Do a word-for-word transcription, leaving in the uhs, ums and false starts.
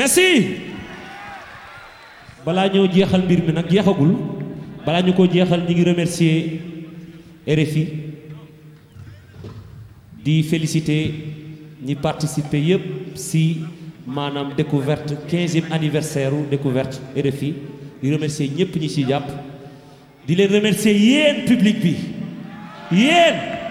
merci. balaa ñoo jeexal mbir mi nag jeexagul balaa ñu ko jeexal ñu ngi remercier R F I di féliciter ñi participer yépp si maanaam découverte quinzième anniversaire u découverte R F I di remercier ñépp ñi ci jàpp di leen remercier yéen public bi yéen